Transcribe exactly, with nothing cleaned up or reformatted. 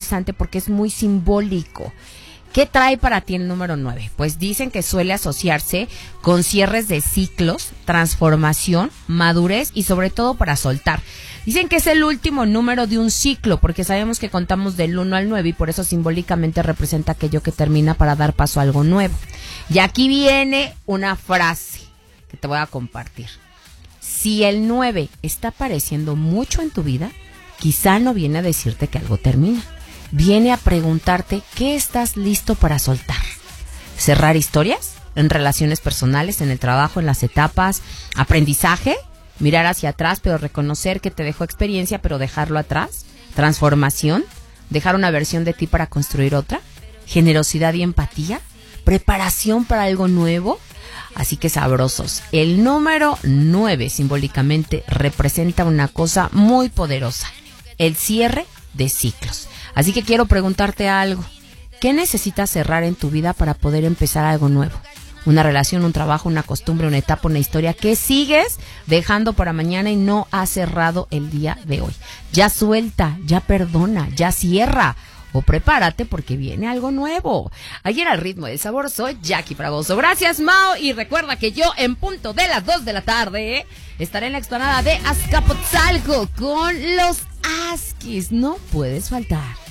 interesante porque es muy simbólico. ¿Qué trae para ti el número nueve? Pues dicen que suele asociarse con cierres de ciclos, transformación, madurez y sobre todo para soltar. Dicen que es el último número de un ciclo porque sabemos que contamos del uno al nueve y por eso simbólicamente representa aquello que termina para dar paso a algo nuevo. Y aquí viene una frase que te voy a compartir. Si el nueve está apareciendo mucho en tu vida, quizá no viene a decirte que algo termina. Viene a preguntarte qué estás listo para soltar. Cerrar historias en relaciones personales, en el trabajo, en las etapas, aprendizaje, mirar hacia atrás, pero reconocer que te dejó experiencia, pero dejarlo atrás, transformación, dejar una versión de ti para construir otra, generosidad y empatía, preparación para algo nuevo. Así que sabrosos. El número nueve simbólicamente representa una cosa muy poderosa, el cierre de ciclos. Así que quiero preguntarte algo. ¿Qué necesitas cerrar en tu vida para poder empezar algo nuevo? Una relación, un trabajo, una costumbre, una etapa, una historia que sigues dejando para mañana y no has cerrado el día de hoy. Ya suelta, ya perdona, ya cierra. O prepárate porque viene algo nuevo. Ayer al ritmo del sabor soy Jackie Fragoso. Gracias, Mao. Y recuerda que yo en punto de las dos de la tarde estaré en la explanada de Azcapotzalco con los Askis. No puedes faltar.